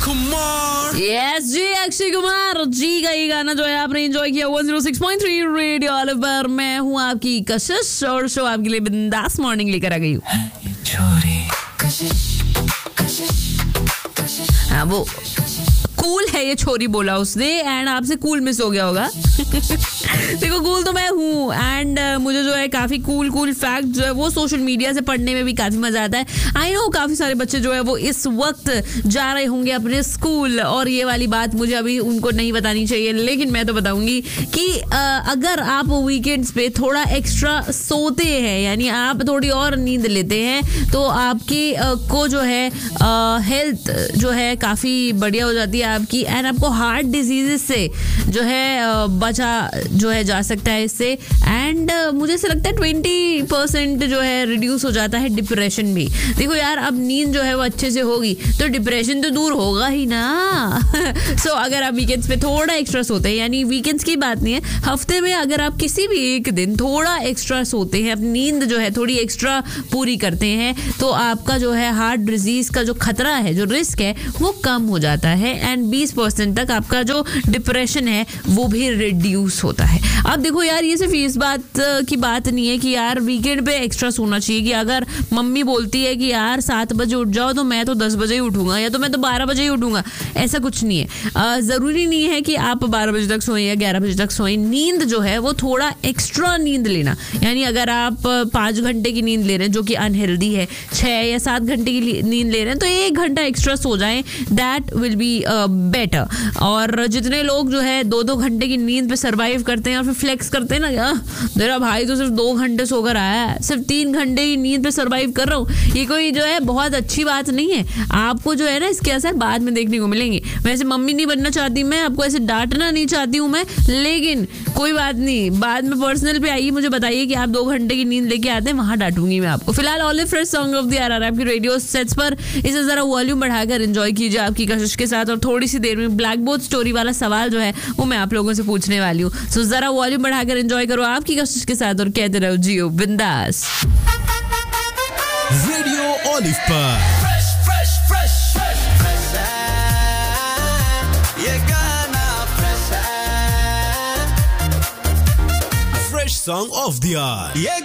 Kumar. Yes जी, अक्षय कुमार जी का ये गाना जो है आपने एंजॉय किया 106.3 रेडियो ऑलिव पर। मैं हूँ आपकी कशिश और शो आपके लिए बिंदास मॉर्निंग लेकर आ गई हूँ। हाँ, वो कूल है ये छोरी बोला उसने एंड आपसे कूल मिस हो गया होगा। देखो कूल तो मैं हूँ एंड मुझे जो है काफी कूल फैक्ट जो है वो सोशल मीडिया से पढ़ने में भी काफी मजा आता है। आई नो काफी सारे बच्चे जो है वो इस वक्त जा रहे होंगे अपने स्कूल और ये वाली बात मुझे अभी उनको नहीं बतानी चाहिए, लेकिन मैं तो बताऊंगी कि अगर आप वीकेंड्स पे थोड़ा एक्स्ट्रा सोते हैं यानी आप थोड़ी और नींद लेते हैं तो आपकी को जो है हेल्थ जो है काफी बढ़िया हो जाती है आपकी एंड आपको हार्ट डिजीजेस से जो है बचा जो है जा सकता है इससे एंड मुझे ऐसा लगता है 20% जो है रिड्यूस हो जाता है डिप्रेशन भी। देखो यार अब नींद जो है वो अच्छे से होगी तो डिप्रेशन तो दूर होगा ही ना। सो अगर आप वीकेंड्स पे थोड़ा एक्स्ट्रा सोते हैं, यानी वीकेंड्स की बात नहीं है, हफ्ते में अगर आप किसी भी एक दिन थोड़ा एक्स्ट्रा सोते हैं, अपनी नींद जो है थोड़ी एक्स्ट्रा पूरी करते हैं तो आपका जो है हार्ट डिजीज का जो खतरा है, जो रिस्क है वो कम हो जाता है एंड 20% तक आपका जो डिप्रेशन है वो भी रिड्यूस होता है। अब देखो यार ये सिर्फ इस बात की बात नहीं है कि यार वीकेंड पे एक्स्ट्रा सोना चाहिए कि अगर मम्मी बोलती है कि यार 7 बजे उठ जाओ तो मैं तो 10 बजे ही उठूंगा या तो मैं तो 12 बजे ही उठूंगा, ऐसा कुछ नहीं है। ज़रूरी नहीं है कि आप 12 बजे तक सोएं या 11 बजे तक सोएं। नींद जो है वो थोड़ा एक्स्ट्रा नींद लेना, यानी अगर आप 5 घंटे की नींद ले रहे हैं जो कि अनहेल्दी है, 6 या 7 घंटे की नींद ले रहे हैं तो 1 घंटा एक्स्ट्रा सो जाएं, दैट विल बी बेटर। और जितने लोग जो है 2-2 घंटे की नींद पे सर्वाइव करते हैं और फिर फ्लेक्स करते हैं ना, मेरा भाई तो सिर्फ 2 घंटे सोकर आया है, सिर्फ 3 घंटे की नींद पे सर्वाइव कर रहा हूँ, ये कोई जो है बहुत अच्छी बात नहीं है। आपको जो है ना इसके असर बाद में देखने को मिलेंगे। वैसे मम्मी नहीं बनना चाहती मैं, आपको ऐसे डांटना नहीं चाहती हूँ मैं, लेकिन कोई बात नहीं, बाद में पर्सनल पे आइए मुझे बताइए कि आप 2 घंटे की नींद लेके आते हैं, वहां डांटूंगी मैं आपको। फिलहाल olive fresh song of the our आपकी रेडियो सेट्स पर, इसे जरा वॉल्यूम बढ़ाकर एंजॉय कीजिए आपकी कशिश के साथ। और थोड़ी सी देर में ब्लैक बोर्ड स्टोरी वाला सवाल जो है वो मैं आप लोगों से पूछने वाली हूँ। सो जरा वॉल्यूम बढ़ाकर एंजॉय करो आपकी कशिश के साथ और कहते रहो जियो बिंदास। रेडियो ऑलिव पर fresh song of the our.